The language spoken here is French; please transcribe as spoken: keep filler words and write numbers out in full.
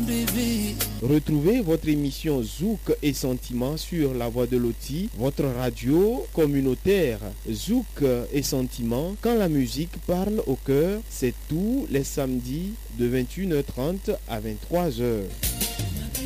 bébé. Retrouvez votre émission Zouk et Sentiments sur La Voix de Loti, votre radio communautaire. Zouk et Sentiments, quand la musique parle au cœur, c'est tous les samedis de vingt et une heures trente à vingt-trois heures.